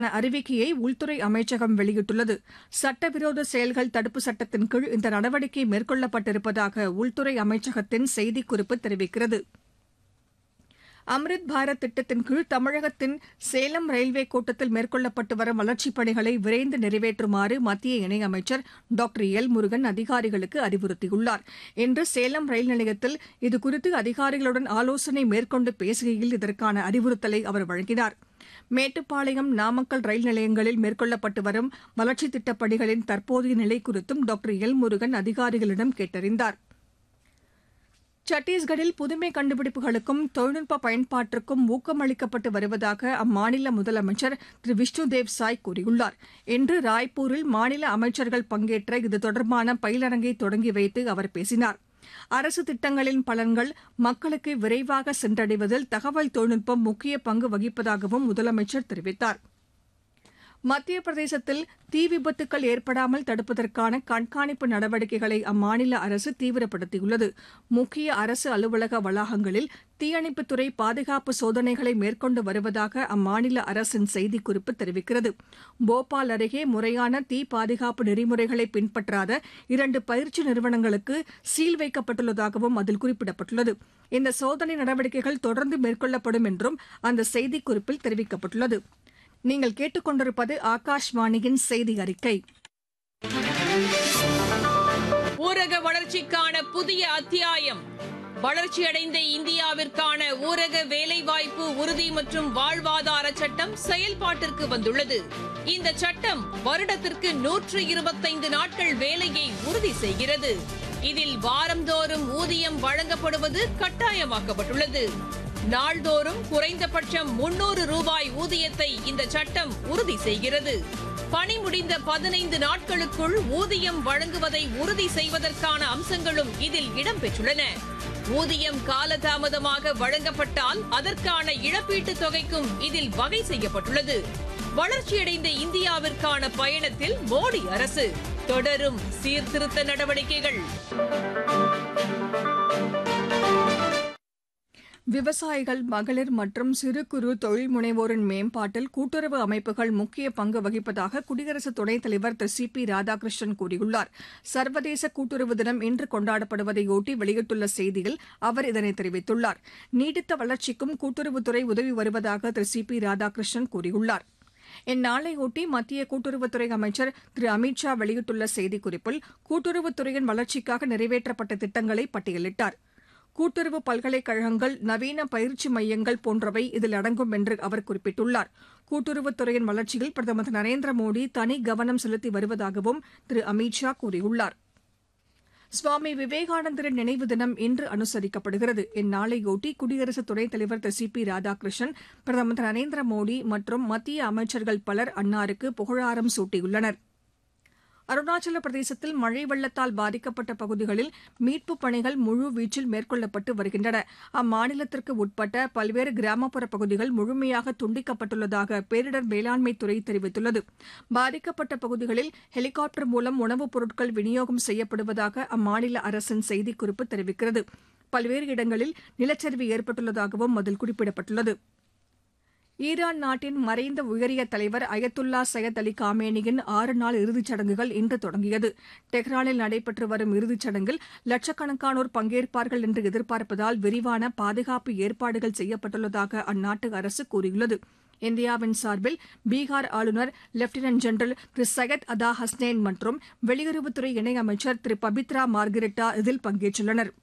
அறிவிக்கையை உள்துறை அமைச்சகம் வெளியிட்டுள்ளது. சட்டவிரோத செயல்கள் தடுப்பு சட்டத்தின் கீழ் இந்த நடவடிக்கை மேற்கொள்ளப்பட்டிருப்பதாக உள்துறை அமைச்சகத்தின் செய்திக்குறிப்பு தெரிவிக்கிறது. அம்ரித் பாரத் திட்டத்தின் கீழ் தமிழகத்தின் சேலம் ரயில்வே கோட்டத்தில் மேற்கொள்ளப்பட்டு வரும் வளர்ச்சிப் பணிகளை விரைந்து நிறைவேற்றுமாறு மத்திய இணையமைச்சர் டாக்டர் எல் முருகன் அதிகாரிகளுக்கு அறிவுறுத்தியுள்ளார். இன்று சேலம் ரயில் நிலையத்தில் இதுகுறித்து அதிகாரிகளுடன் ஆலோசனை மேற்கொண்டு பேசுகையில் இதற்கான அறிவுறுத்தலை அவர் வழங்கினார். மேட்டுப்பாளையம், நாமக்கல் ரயில் நிலையங்களில் மேற்கொள்ளப்பட்டு வரும் வளர்ச்சித் திட்டப் பணிகளின் தற்போதைய நிலை குறித்தும் டாக்டர் எல் முருகன் அதிகாரிகளிடம் கேட்டறிந்தார். சத்தீஸ்கரில் புதுமை கண்டுபிடிப்புகளுக்கும் தொழில்நுட்ப பயன்பாட்டிற்கும் ஊக்கமளிக்கப்பட்டு வருவதாக அம்மாநில முதலமைச்சர் திரு விஷ்ணுதேவ் சாய் கூறியுள்ளார். இன்று ராய்ப்பூரில் மாநில அமைச்சர்கள் பங்கேற்ற இது தொடர்பான பயிலரங்கை தொடங்கி வைத்து அவர் பேசினார். அரசு திட்டங்களின் பலன்கள் மக்களுக்கு விரைவாக சென்றடைவதில் தகவல் தொழில்நுட்பம் முக்கிய பங்கு வகிப்பதாகவும் முதலமைச்சர் தெரிவித்தார். மத்திய பிரதேசத்தில் தீ விபத்துக்கள் ஏற்படாமல் தடுப்பதற்கான கண்காணிப்பு நடவடிக்கைகளை அம்மாநில அரசு தீவிரப்படுத்தியுள்ளது. முக்கிய அரசு அலுவலக வளாகங்களில் தீயணைப்புத்துறை பாதுகாப்பு சோதனைகளை மேற்கொண்டு வருவதாக அம்மாநில அரசின் செய்திக்குறிப்பு தெரிவிக்கிறது. போபால் அருகே முறையான தீ பாதுகாப்பு நெறிமுறைகளை பின்பற்றாத 2 பயிற்சி நிறுவனங்களுக்கு சீல் வைக்கப்பட்டுள்ளதாகவும் அதில் குறிப்பிடப்பட்டுள்ளது. இந்த சோதனை நடவடிக்கைகள் தொடர்ந்து மேற்கொள்ளப்படும் என்றும் அந்த செய்திக்குறிப்பில் தெரிவிக்கப்பட்டுள்ளது. நீங்கள் கேட்டுக்கொண்டிருப்பது ஆகாஷ்வாணியின் செய்தி அறிக்கை. ஊரக வளர்ச்சிக்கான புதிய அத்தியாயம். வளர்ச்சியடைந்த இந்தியாவிற்கான ஊரக வேலைவாய்ப்பு உறுதி மற்றும் வாழ்வாதார சட்டம் செயல்பாட்டிற்கு வந்துள்ளது. இந்த சட்டம் வருடத்திற்கு 125 நாட்கள் வேலையை உறுதி செய்கிறது. இதில் வாரந்தோறும் ஊதியம் வழங்கப்படுவது கட்டாயமாக்கப்பட்டுள்ளது. நாள்தோறும் குறைந்தபட்சம் 300 ரூபாய் ஊதியத்தை இந்த சட்டம் உறுதி செய்கிறது. பணி முடிந்த 15 நாட்களுக்குள் ஊதியம் வழங்குவதை உறுதி செய்வதற்கான அம்சங்களும் இதில் இடம்பெற்றுள்ளன. ஊதியம் காலதாமதமாக வழங்கப்பட்டால் அதற்கான இழப்பீட்டுத் தொகைக்கும் இதில் வகை செய்யப்பட்டுள்ளது. வளர்ச்சியடைந்த இந்தியாவிற்கான பயணத்தில் மோடி அரசு தொடரும் சீர்திருத்த நடவடிக்கைகள். விவசாயிகள், மகளிர் மற்றும் சிறு குறு தொழில் முனைவோரின் மேம்பாட்டில் கூட்டுறவு அமைப்புகள் முக்கிய பங்கு வகிப்பதாக குடியரசு துணைத் தலைவர் திரு சி பி ராதாகிருஷ்ணன் கூறியுள்ளார். சர்வதேச கூட்டுறவு தினம் இன்று கொண்டாடப்படுவதையொட்டி வெளியிட்டுள்ள செய்தியில் அவர் இதனை தெரிவித்துள்ளார். நீடித்த வளர்ச்சிக்கும் கூட்டுறவுத்துறை உதவி வருவதாக திரு சி பி ராதாகிருஷ்ணன் கூறியுள்ளார். இந்நாளையொட்டி மத்திய கூட்டுறவுத்துறை அமைச்சர் திரு அமித் ஷா வெளியிட்டுள்ள செய்திக்குறிப்பில் கூட்டுறவுத்துறையின் வளர்ச்சிக்காக நிறைவேற்றப்பட்ட திட்டங்களை பட்டியலிட்டார். கூட்டுறவு பல்கலைக்கழகங்கள், நவீன பயிற்சி மையங்கள் போன்றவை இதில் அடங்கும் என்று அவர் குறிப்பிட்டுள்ளார். கூட்டுறவுத்துறையின் வளர்ச்சியில் பிரதமர் திரு நரேந்திர மோடி தனி கவனம் செலுத்தி வருவதாகவும் திரு அமித் ஷா கூறியுள்ளார். சுவாமி விவேகானந்தரின் நினைவு தினம் இன்று அனுசரிக்கப்படுகிறது. இந்நாளையொட்டி குடியரசு துணைத் தலைவர் திரு சி பி ராதாகிருஷ்ணன், பிரதமர் திரு நரேந்திர மோடி மற்றும் மத்திய அமைச்சர்கள் பலர் அன்னாருக்கு புகழாரம் சூட்டியுள்ளனர். அருணாச்சல பிரதேசத்தில் மழை வெள்ளத்தால் பாதிக்கப்பட்ட பகுதிகளில் மீட்புப் பணிகள் முழுவீச்சில் மேற்கொள்ளப்பட்டு வருகின்றன. அம்மாநிலத்திற்கு உட்பட்ட பல்வேறு கிராமப்புற பகுதிகள் முழுமையாக துண்டிக்கப்பட்டுள்ளதாக பேரிடர் மேலாண்மைத் துறை தெரிவித்துள்ளது. பாதிக்கப்பட்ட பகுதிகளில் ஹெலிகாப்டர் மூலம் உணவுப் பொருட்கள் விநியோகம் செய்யப்படுவதாக அம்மாநில அரசின் செய்திக்குறிப்பு தெரிவிக்கிறது. பல்வேறு இடங்களில் நிலச்சரிவு ஏற்பட்டுள்ளதாகவும் அதில் குறிப்பிடப்பட்டுள்ளது. ஈரான் நாட்டின் மறைந்த உயரிய தலைவர் அயத்துல்லா சையத் அலி காமேனியின் 6 நாள் இறுதிச் சடங்குகள் இன்று தொடங்கியது. டெஹ்ரானில் நடைபெற்று வரும் இறுதிச் சடங்கில் லட்சக்கணக்கானோர் பங்கேற்பார்கள் என்று எதிர்பார்ப்பதால் விரிவான பாதுகாப்பு ஏற்பாடுகள் செய்யப்பட்டுள்ளதாக அந்நாட்டு அரசு கூறியுள்ளது. இந்தியாவின் சார்பில் பீகார் ஆளுநர் லெப்டினன்ட் ஜெனரல் திரு சையத் அதா ஹஸ்னைன் மற்றும் வெளியுறவுத்துறை இணையமைச்சர் திரு பபித்ரா மார்கரெட்டா இதில் பங்கேற்றுள்ளனர்.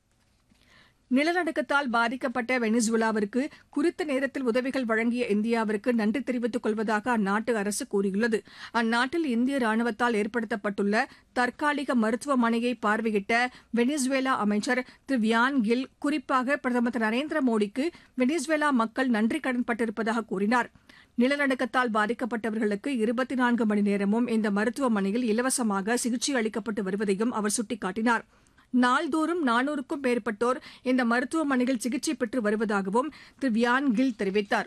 நிலநடுக்கத்தால் பாதிக்கப்பட்ட வெனிசுலாவிற்கு குறித்த நேரத்தில் உதவிகள் வழங்கிய இந்தியாவிற்கு நன்றி தெரிவித்துக் கொள்வதாக அந்நாட்டு அரசு கூறியுள்ளது. அந்நாட்டில் இந்திய ராணுவத்தால் ஏற்படுத்தப்பட்டுள்ள தற்காலிக மருத்துவமனையை பார்வையிட்ட வெனிசுவேலா அமைச்சர் திரு வியான் கில் குறிப்பாக பிரதமர் திரு நரேந்திர மோடிக்கு வெனிசுவேலா மக்கள் நன்றி கடன்பட்டிருப்பதாக கூறினார். நிலநடுக்கத்தால் பாதிக்கப்பட்டவர்களுக்கு 24 மணி நேரமும் இந்த மருத்துவமனையில் இலவசமாக சிகிச்சை அளிக்கப்பட்டு வருவதையும் அவர் சுட்டிக்காட்டினார். நாள்தோறும் 400க்கும் மேற்பட்டோர் இந்த மருத்துவமனையில் சிகிச்சை பெற்று வருவதாகவும் திரு வியான் கில் தெரிவித்தார்.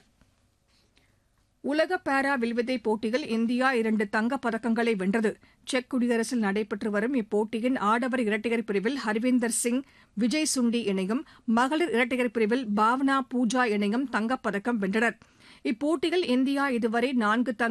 உலக பாரா வில்வித்தை போட்டியில் இந்தியா 2 தங்கப் பதக்கங்களை வென்றது. செக் குடியரசில் நடைபெற்று வரும் இப்போட்டியின் ஆடவர் இரட்டையர் பிரிவில் ஹர்வீந்தர் சிங், விஜய் சுண்டி இணையும், மகளிர் இரட்டையர் பிரிவில் பாவனா பூஜா இணையும் தங்கப்பதக்கம் வென்றனர். இப்போட்டியில் இந்தியா இதுவரை 4